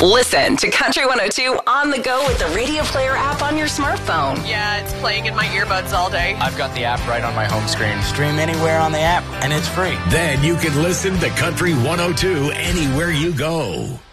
Listen to Country 102 on the go with the Radio Player app on your smartphone. Yeah, it's playing in my earbuds all day. I've got the app right on my home screen. Stream anywhere on the app, and it's free. Then you can listen to Country 102 anywhere you go.